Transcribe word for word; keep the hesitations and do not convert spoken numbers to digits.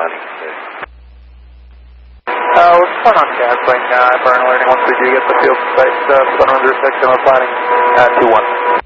planning six. Uh, we're planning on canceling uh, burn alerting once we do get the field site uh, sun under section. We're planning uh, two one.